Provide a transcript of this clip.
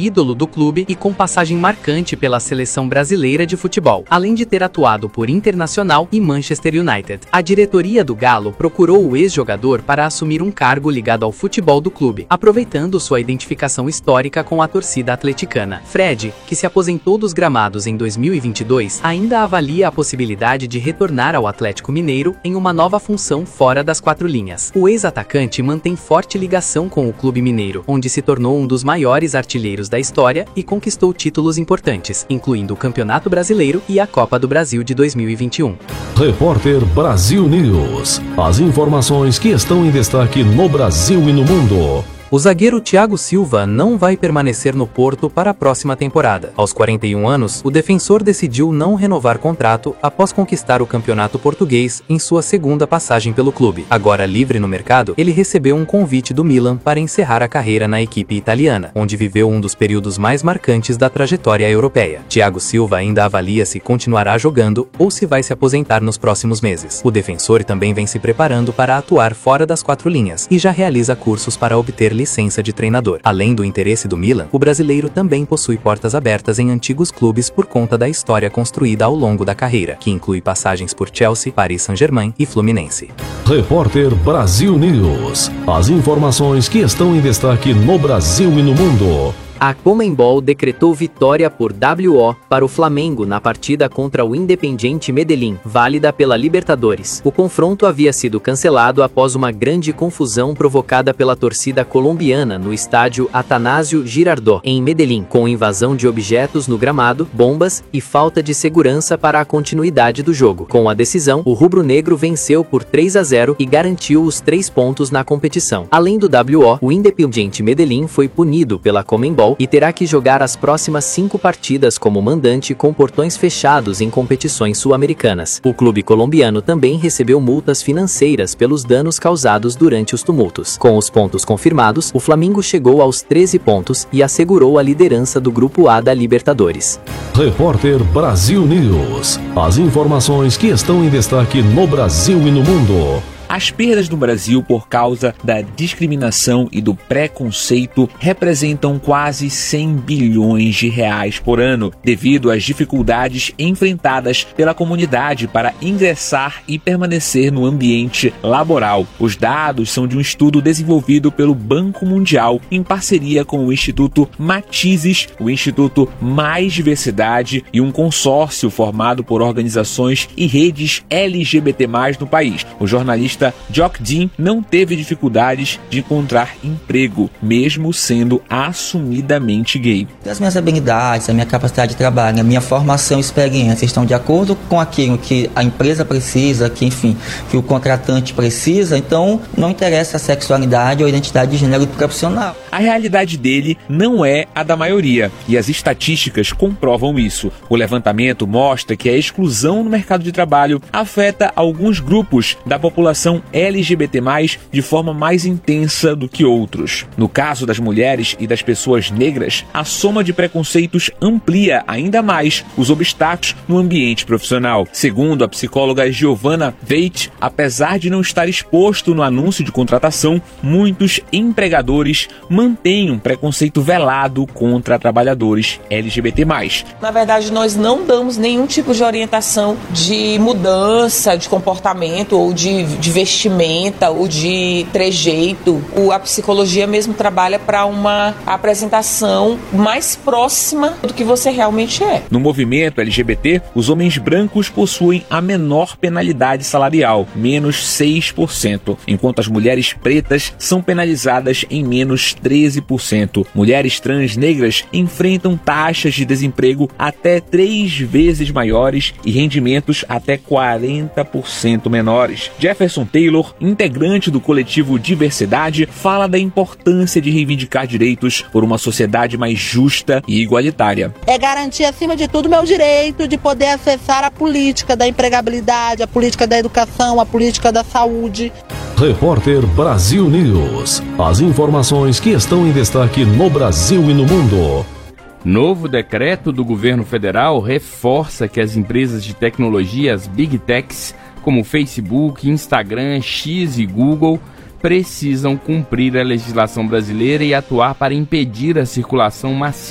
ídolo do clube e com passagem marcante pela seleção brasileira de futebol, além de ter atuado por Internacional e Manchester United. A diretoria do Galo procurou o ex-jogador para assumir um cargo ligado ao futebol do clube, aproveitando sua identificação histórica com a torcida atleticana. Fred, que se aposentou dos gramados em 2022, ainda avalia a possibilidade de retornar ao Atlético Mineiro em uma nova função fora das quatro linhas. O ex-atacante mantém forte ligação com o clube mineiro, onde se tornou um dos maiores artilheiros da história e conquistou títulos importantes, incluindo o Campeonato Brasileiro e a Copa do Brasil de 2021. Repórter Brasil News. As informações que estão em destaque no Brasil e no mundo. O zagueiro Thiago Silva não vai permanecer no Porto para a próxima temporada. Aos 41 anos, o defensor decidiu não renovar contrato após conquistar o campeonato português em sua segunda passagem pelo clube. Agora livre no mercado, ele recebeu um convite do Milan para encerrar a carreira na equipe italiana, onde viveu um dos períodos mais marcantes da trajetória europeia. Thiago Silva ainda avalia se continuará jogando ou se vai se aposentar nos próximos meses. O defensor também vem se preparando para atuar fora das quatro linhas e já realiza cursos para obter licença de treinador. Além do interesse do Milan, o brasileiro também possui portas abertas em antigos clubes por conta da história construída ao longo da carreira, que inclui passagens por Chelsea, Paris Saint-Germain e Fluminense. Repórter Brasil News. As informações que estão em destaque no Brasil e no mundo. A Conmebol decretou vitória por WO para o Flamengo na partida contra o Independiente Medellín, válida pela Libertadores. O confronto havia sido cancelado após uma grande confusão provocada pela torcida colombiana no estádio Atanásio Girardot, em Medellín, com invasão de objetos no gramado, bombas e falta de segurança para a continuidade do jogo. Com a decisão, o rubro-negro venceu por 3-0 e garantiu os 3 pontos na competição. Além do WO, o Independiente Medellín foi punido pela Conmebol e terá que jogar as próximas 5 partidas como mandante com portões fechados em competições sul-americanas. O clube colombiano também recebeu multas financeiras pelos danos causados durante os tumultos. Com os pontos confirmados, o Flamengo chegou aos 13 pontos e assegurou a liderança do Grupo A da Libertadores. Repórter Brasil News. As informações que estão em destaque no Brasil e no mundo. As perdas no Brasil por causa da discriminação e do preconceito representam quase 100 bilhões de reais por ano, devido às dificuldades enfrentadas pela comunidade para ingressar e permanecer no ambiente laboral. Os dados são de um estudo desenvolvido pelo Banco Mundial em parceria com o Instituto Matizes, o Instituto Mais Diversidade e um consórcio formado por organizações e redes LGBT+, no país. O jornalista Jock Dean não teve dificuldades de encontrar emprego, mesmo sendo assumidamente gay. As minhas habilidades, a minha capacidade de trabalho, a minha formação e experiência estão de acordo com aquilo que a empresa precisa, que o contratante precisa, então não interessa a sexualidade ou a identidade de gênero do profissional. A realidade dele não é a da maioria, e as estatísticas comprovam isso. O levantamento mostra que a exclusão no mercado de trabalho afeta alguns grupos da população LGBT+, de forma mais intensa do que outros. No caso das mulheres e das pessoas negras, a soma de preconceitos amplia ainda mais os obstáculos no ambiente profissional. Segundo a psicóloga Giovanna Veit, apesar de não estar exposto no anúncio de contratação, muitos empregadores mantêm um preconceito velado contra trabalhadores LGBT+. Na verdade, nós não damos nenhum tipo de orientação de mudança de comportamento ou de vestimenta ou de trejeito. A psicologia mesmo trabalha para uma apresentação mais próxima do que você realmente é. No movimento LGBT, os homens brancos possuem a menor penalidade salarial, menos 6%, enquanto as mulheres pretas são penalizadas em menos 13%. Mulheres trans negras enfrentam taxas de desemprego até 3 vezes maiores e rendimentos até 40% menores. Jefferson Taylor, integrante do coletivo Diversidade, fala da importância de reivindicar direitos por uma sociedade mais justa e igualitária. É garantir, acima de tudo, o meu direito de poder acessar a política da empregabilidade, a política da educação, a política da saúde. Repórter Brasil News. As informações que estão em destaque no Brasil e no mundo. Novo decreto do governo federal reforça que as empresas de tecnologia, as Big Techs, como Facebook, Instagram, X e Google, precisam cumprir a legislação brasileira e atuar para impedir a circulação massiva